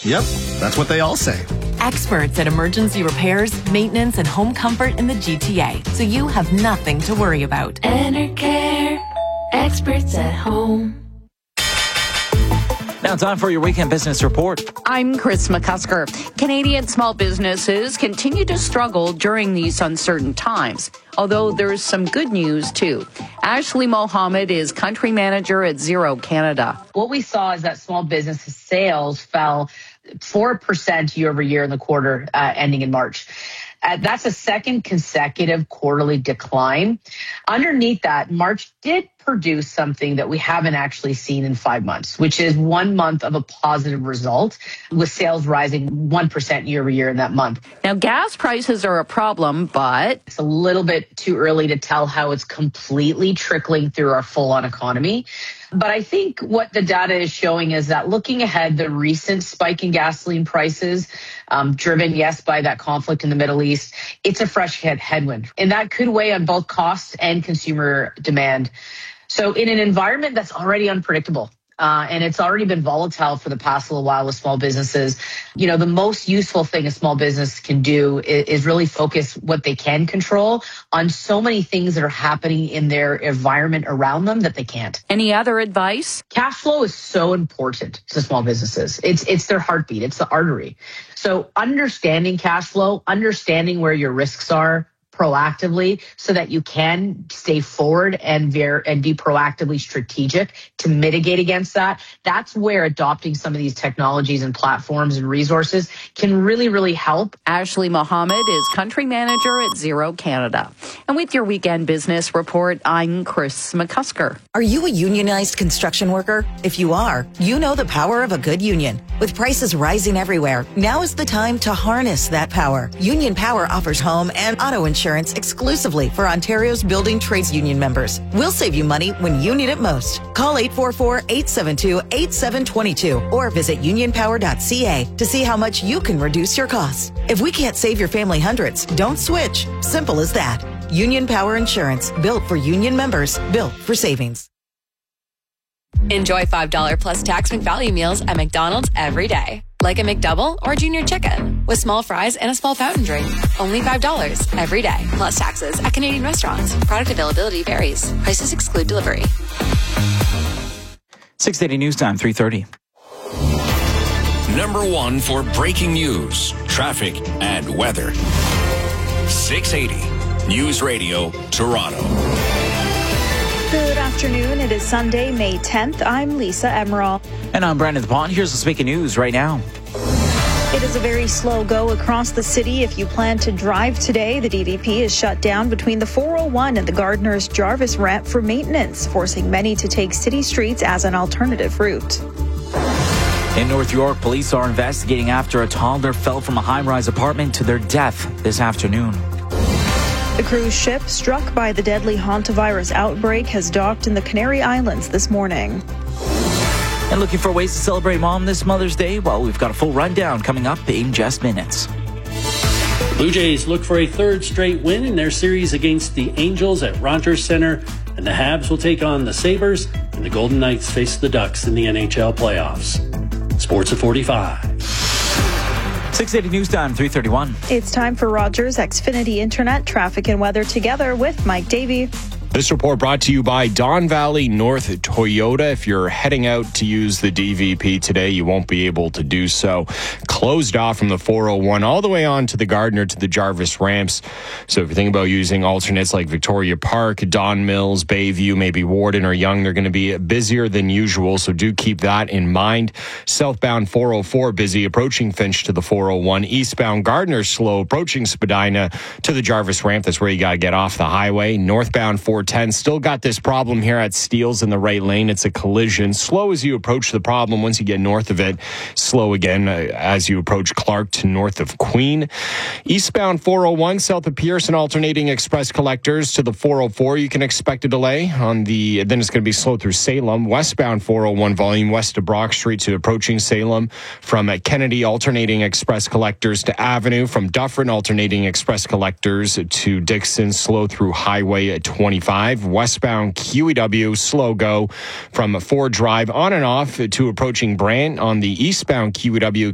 Yep, that's what they all say. Experts at emergency repairs, maintenance, and home comfort in the GTA, so you have nothing to worry about. Enercare, experts at home. Now time for your weekend business report. I'm Chris McCusker. Canadian small businesses continue to struggle during these uncertain times, although there's some good news too. Ashley Mohammed is country manager at Xero Canada. What we saw is that small business sales fell 4% year over year in the quarter ending in March. That's a second consecutive quarterly decline. Underneath that, March did produce something that we haven't actually seen in 5 months, which is 1 month of a positive result, with sales rising 1% year over year in that month. Now, gas prices are a problem, but it's a little bit too early to tell how it's completely trickling through our full-on economy. But I think what the data is showing is that looking ahead, the recent spike in gasoline prices, driven, yes, by that conflict in the Middle East, it's a fresh headwind. And that could weigh on both costs and consumer demand. So in an environment that's already unpredictable, and it's already been volatile for the past little while with small businesses, you know, the most useful thing a small business can do is really focus what they can control on so many things that are happening in their environment around them that they can't. Any other advice? Cash flow is so important to small businesses. It's their heartbeat. It's the artery. So understanding cash flow, understanding where your risks are, proactively, so that you can stay forward and be proactively strategic to mitigate against that. That's where adopting some of these technologies and platforms and resources can really, really help. Ashley Mohammed is country manager at Xero Canada. And with your weekend business report, I'm Chris McCusker. Are you a unionized construction worker? If you are, you know the power of a good union. With prices rising everywhere, now is the time to harness that power. Union Power offers home and auto insurance exclusively for Ontario's building trades union members. We'll save you money when you need it most. Call 844-872-8722 or visit unionpower.ca to see how much you can reduce your costs. If we can't save your family hundreds, don't switch. Simple as that. Union Power Insurance, built for union members, built for savings. Enjoy $5 plus tax McValue meals at McDonald's every day. Like a McDouble or Junior Chicken with small fries and a small fountain drink. Only $5 every day, plus taxes at Canadian restaurants. Product availability varies. Prices exclude delivery. 680 News Time, 3:30. Number one for breaking news, traffic, and weather. 680 News Radio, Toronto. Good afternoon. It is Sunday, May 10th. I'm Lisa Emerald. And I'm Brandon DePont. Here's the speaking news right now. It is a very slow go across the city. If you plan to drive today, the DVP is shut down between the 401 and the Gardner's Jarvis ramp for maintenance, forcing many to take city streets as an alternative route. In North York, police are investigating after a toddler fell from a high-rise apartment to their death this afternoon. The cruise ship struck by the deadly hantavirus outbreak has docked in the Canary Islands this morning. And looking for ways to celebrate Mom this Mother's Day? Well, we've got a full rundown coming up in just minutes. Blue Jays look for a third straight win in their series against the Angels at Rogers Centre, and the Habs will take on the Sabres, and the Golden Knights face the Ducks in the NHL playoffs. Sports at 45. 680 News Time, 3:31. It's time for Rogers Xfinity Internet traffic and weather together with Mike Davey. This report brought to you by Don Valley North Toyota. If you're heading out to use the DVP today, you won't be able to do so. Closed off from the 401 all the way on to the Gardner to the Jarvis ramps. So if you think about using alternates like Victoria Park, Don Mills, Bayview, maybe Warden or Yonge, they're going to be busier than usual. So do keep that in mind. Southbound 404 busy approaching Finch to the 401. Eastbound Gardner slow approaching Spadina to the Jarvis ramp. That's where you got to get off the highway. Northbound 410 still got this problem here at Steeles in the right lane. It's a collision. Slow as you approach the problem. Once you get north of it, slow again as you approach Clark to north of Queen. Eastbound 401 south of Pearson alternating express collectors to the 404. You can expect a delay then it's going to be slow through Salem. Westbound 401 volume west of Brock Street to approaching Salem. From Kennedy alternating express collectors to Avenue. From Dufferin alternating express collectors to Dixon, slow through Highway at 25. Westbound QEW slow go from Ford Drive on and off to approaching Brant on the eastbound QEW